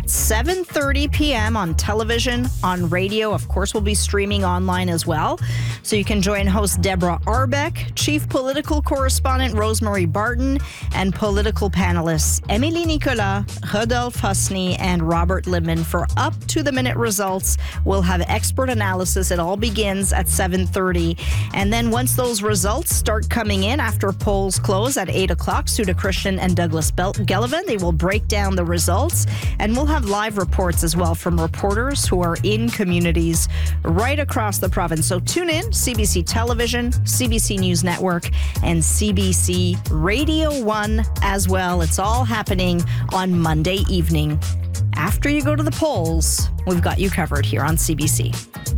at 7:30 p.m. on television, on radio. Of course, we'll be streaming online as well. So you can join host Deborah Arbeck, chief political correspondent Rosemary Barton, and political panelists Émilie Nicolas, Rodolphe Husney, and Robert Libman for up-to-the-minute results. We'll have expert analysis. It all begins at 7:30. And then once those results start coming in after polls close at 8 o'clock, Suda Christian and Douglas Gellivan, they will break down the results. And we'll have live reports as well from reporters who are in communities right across the province. So tune in, CBC Television, CBC News Network, and CBC Radio 1 as well. It's all happening on Monday evening. After you go to the polls, we've got you covered here on CBC.